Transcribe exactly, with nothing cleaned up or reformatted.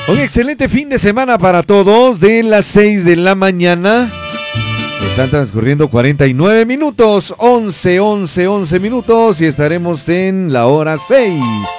Un excelente fin de semana para todos, de las seis de la mañana. Están transcurriendo cuarenta y nueve minutos, once, once, once minutos y estaremos en la hora seis.